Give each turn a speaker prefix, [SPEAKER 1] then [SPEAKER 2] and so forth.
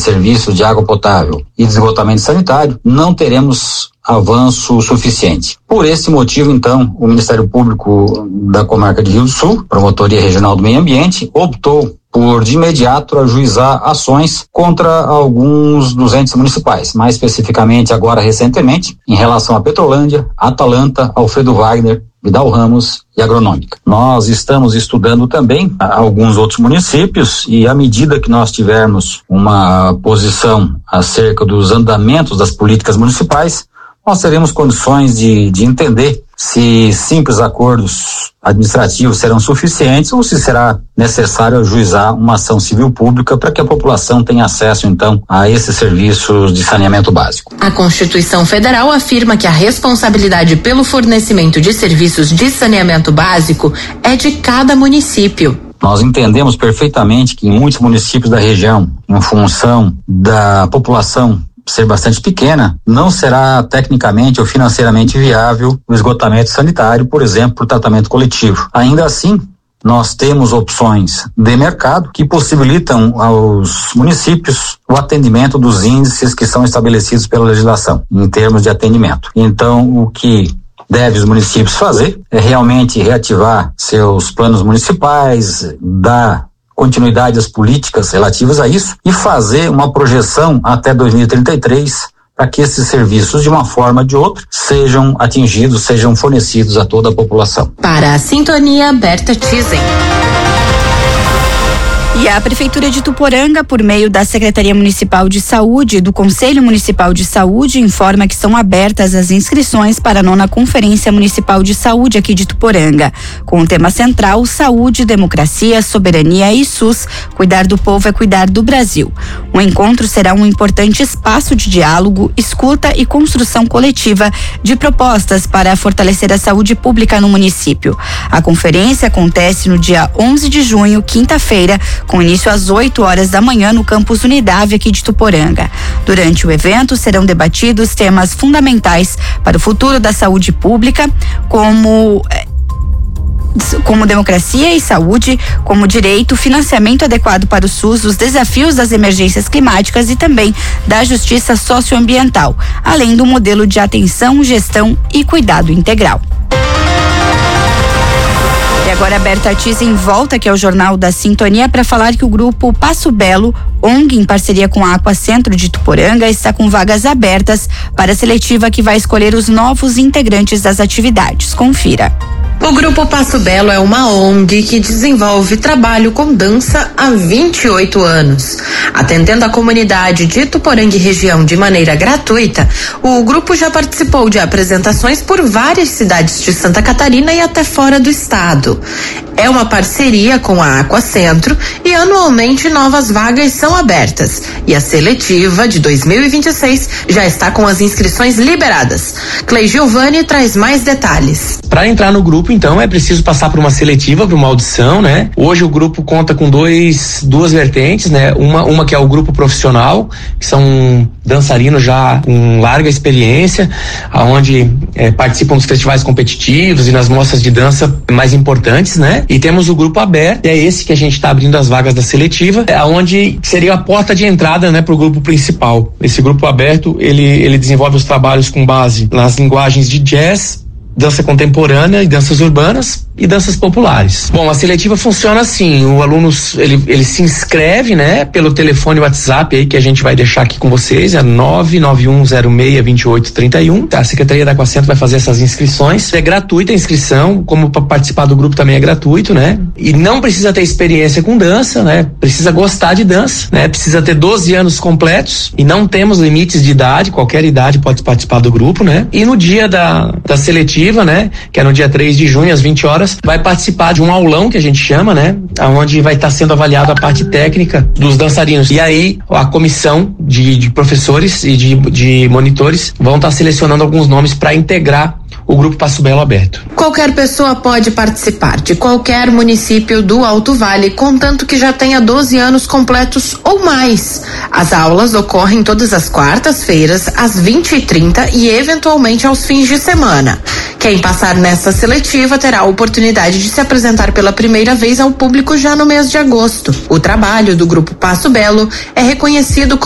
[SPEAKER 1] serviços de água potável e de esgotamento sanitário, não teremos avanço suficiente. Por esse motivo, então, o Ministério Público da Comarca de Rio do Sul, Promotoria Regional do Meio Ambiente, optou por, de imediato, ajuizar ações contra alguns dos entes municipais, mais especificamente, agora recentemente, em relação a Petrolândia, Atalanta, Alfredo Wagner, Vidal Ramos e Agronômica. Nós estamos estudando também alguns outros municípios e à medida que nós tivermos uma posição acerca dos andamentos das políticas municipais, nós teremos condições de entender se simples acordos administrativos serão suficientes ou se será necessário ajuizar uma ação civil pública para que a população tenha acesso, então, a esses serviços de saneamento básico.
[SPEAKER 2] A Constituição Federal afirma que a responsabilidade pelo fornecimento de serviços de saneamento básico é de cada município.
[SPEAKER 1] Nós entendemos perfeitamente que em muitos municípios da região, em função da população ser bastante pequena, não será tecnicamente ou financeiramente viável o esgotamento sanitário, por exemplo, por tratamento coletivo. Ainda assim, nós temos opções de mercado que possibilitam aos municípios o atendimento dos índices que são estabelecidos pela legislação, em termos de atendimento. Então, o que deve os municípios fazer é realmente reativar seus planos municipais, dar continuidade às políticas relativas a isso e fazer uma projeção até 2033 para que esses serviços, de uma forma ou de outra, sejam atingidos, sejam fornecidos a toda a população.
[SPEAKER 2] Para a Sintonia, Berta Tizen.
[SPEAKER 3] E a Prefeitura de Ituporanga, por meio da Secretaria Municipal de Saúde e do Conselho Municipal de Saúde, informa que estão abertas as inscrições para a 9ª Conferência Municipal de Saúde aqui de Ituporanga, com o tema central Saúde, Democracia, Soberania e SUS, cuidar do povo é cuidar do Brasil. O encontro será um importante espaço de diálogo, escuta e construção coletiva de propostas para fortalecer a saúde pública no município. A conferência acontece no dia 11 de junho, quinta-feira, com início às 8 horas da manhã no campus Unidade aqui de Ituporanga. Durante o evento serão debatidos temas fundamentais para o futuro da saúde pública, como democracia e saúde, como direito, financiamento adequado para o SUS, os desafios das emergências climáticas e também da justiça socioambiental, além do modelo de atenção, gestão e cuidado integral. E agora a Berta Tizen volta aqui ao Jornal da Sintonia para falar que o grupo Passo Belo, ONG, em parceria com a Aqua Centro de Ituporanga, está com vagas abertas para a seletiva que vai escolher os novos integrantes das atividades. Confira.
[SPEAKER 2] O Grupo Passo Belo é uma ONG que desenvolve trabalho com dança há 28 anos. Atendendo a comunidade de Ituporanga e região de maneira gratuita, o grupo já participou de apresentações por várias cidades de Santa Catarina e até fora do estado. É uma parceria com a Aqua Centro e anualmente novas vagas são abertas. E a seletiva de 2026 já está com as inscrições liberadas. Clei Giovanni traz mais detalhes.
[SPEAKER 4] Para entrar no grupo, então, é preciso passar por uma seletiva, por uma audição, né? Hoje o grupo conta com duas vertentes, né? Uma que é o grupo profissional, que são dançarinos já com larga experiência, aonde participam dos festivais competitivos e nas mostras de dança mais importantes, né? E temos o grupo aberto, é esse que a gente está abrindo as vagas da seletiva, aonde seria a porta de entrada, né, para o grupo principal. Esse grupo aberto, ele desenvolve os trabalhos com base nas linguagens de jazz, dança contemporânea e danças urbanas e danças populares. Bom, a seletiva funciona assim, o aluno ele se inscreve, né, pelo telefone WhatsApp aí que a gente vai deixar aqui com vocês, é 991062831. A Secretaria da Aqua Centro vai fazer essas inscrições. É gratuita a inscrição, como para participar do grupo também é gratuito, né? E não precisa ter experiência com dança, né? Precisa gostar de dança, né? Precisa ter 12 anos completos e não temos limites de idade, qualquer idade pode participar do grupo, né? E no dia da seletiva, né, que é no dia 3 de junho às 20 horas, vai participar de um aulão que a gente chama, né, onde vai estar sendo avaliada a parte técnica dos dançarinos. E aí a comissão de professores e de monitores vão estar selecionando alguns nomes para integrar o Grupo Passo Belo aberto.
[SPEAKER 2] Qualquer pessoa pode participar de qualquer município do Alto Vale, contanto que já tenha 12 anos completos ou mais. As aulas ocorrem todas as quartas-feiras, às 20h30 e eventualmente aos fins de semana. Quem passar nessa seletiva terá a oportunidade de se apresentar pela primeira vez ao público já no mês de agosto. O trabalho do Grupo Passo Belo é reconhecido